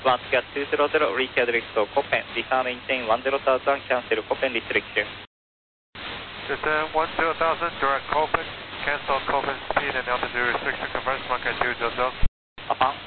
One Scout 200, reach direct to Copen, return maintain 10,000, cancel Copen restriction. Return 10,000, direct Copen, cancel Copen speed and altitude restriction, converse Mach 2 yourself. Upon